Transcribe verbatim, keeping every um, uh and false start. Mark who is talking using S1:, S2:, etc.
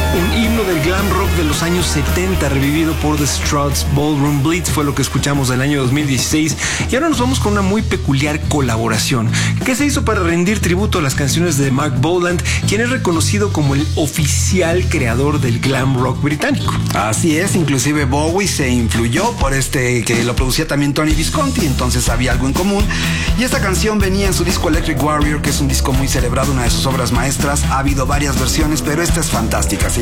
S1: Un himno del glam rock de los años setenta, revivido por The Struts. Ballroom Blitz fue lo que escuchamos del año dos mil dieciséis. Y ahora nos vamos con una muy peculiar colaboración que se hizo para rendir tributo a las canciones de Mark Boland, quien es reconocido como el oficial creador del glam rock británico.
S2: Así es, inclusive Bowie se influyó por este, que lo producía también Tony Visconti, entonces había algo en común. Y esta canción venía en su disco Electric Warrior, que es un disco muy celebrado, una de sus obras maestras. Ha habido varias versiones, pero esta es fantástica. Se